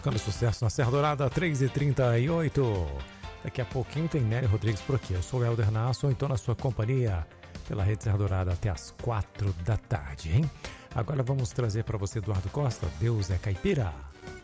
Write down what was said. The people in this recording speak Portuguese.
tocando sucesso na Serra Dourada, 3h38. Daqui a pouquinho tem Nery Rodrigues por aqui. Eu sou o Helder Nasso, então na sua companhia pela Rede Serra Dourada até as 4 da tarde, hein? Agora vamos trazer para você Eduardo Costa, Deus é Caipira.